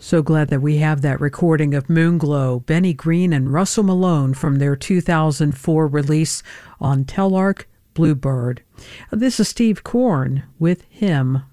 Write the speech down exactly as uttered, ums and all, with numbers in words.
So glad that we have that recording of Moonglow, Benny Green and Russell Malone from their two thousand four release on Telarc Bluebird. This is Steve Korn with Him.